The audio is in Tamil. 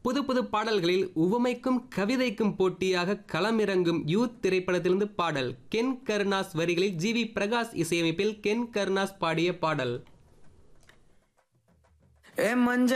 புது புது பாடல்களில் உவமைக்கும் கவிதைக்கும் போட்டியாக களமிறங்கும் யூத் திரைப்படத்திலிருந்து பாடல். கென் கருணாஸ் வரிகளில் ஜி வி பிரகாஷ் இசையமைப்பில் கென் கருணாஸ் பாடிய பாடல்.